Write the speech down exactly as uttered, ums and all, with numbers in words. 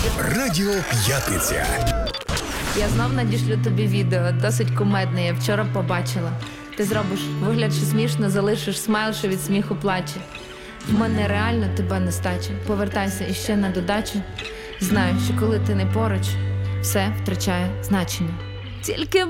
Радіо П'ятниця. Я знов надішлю тобі відео, досить кумедне, я вчора побачила. Ти зробиш вигляд, що смішно, залишиш смайл, що від сміху плаче. В мене реально тебе нестача. Повертайся іще на додачу. Знаю, що коли ти не поруч, все втрачає значення. Тільки